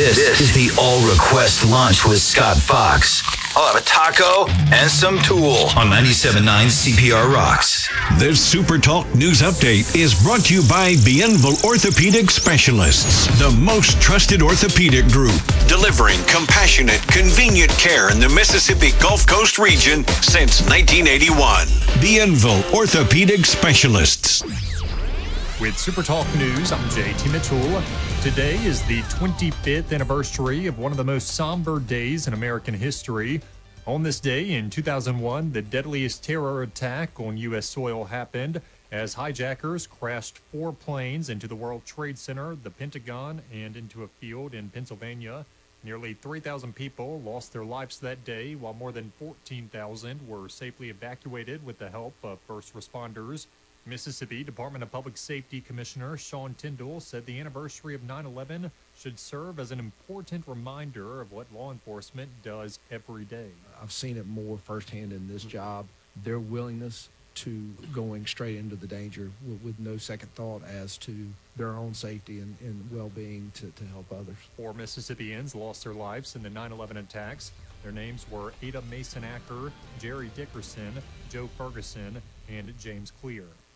This is the All Request Lunch with Scott Fox. I'll have a taco and some Tool on 97.9 CPR Rocks. This Super Talk News Update is brought to you by Bienville Orthopedic Specialists, the most trusted orthopedic group, delivering compassionate, convenient care in the Mississippi Gulf Coast region since 1981. Bienville Orthopedic Specialists. With Super Talk News, I'm JT Mitchell. Today is the 25th anniversary of one of the most somber days in American history. On this day in 2001, the deadliest terror attack on U.S. soil happened as hijackers crashed 4 planes into the World Trade Center, the Pentagon, and into a field in Pennsylvania. Nearly 3,000 people lost their lives that day, while more than 14,000 were safely evacuated with the help of first responders. Mississippi Department of Public Safety Commissioner Sean Tindell said the anniversary of 9/11 should serve as an important reminder of what law enforcement does every day. I've seen it more firsthand in this job, their willingness to going straight into the danger with no second thought as to their own safety and well-being to help others. 4 Mississippians lost their lives in the 9/11 attacks. Their names were Ada Mason Acker, Jerry Dickerson, Joe Ferguson, and James Clear.